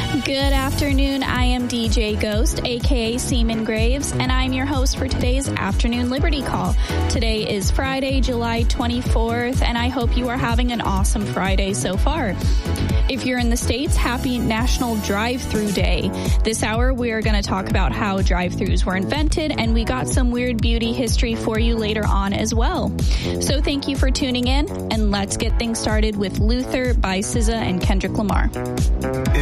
Good afternoon. I am DJ Ghost, aka Seaman Graves, and I'm your host for today's Afternoon Liberty Call. Today is Friday, July 24th, and I hope you are having an awesome Friday so far. If you're in the States, happy National Drive-Thru Day. This hour, we are going to talk about how drive-thrus were invented, and we got some weird beauty history for you later on as well. So thank you for tuning in, and let's get things started with Luther by SZA and Kendrick Lamar.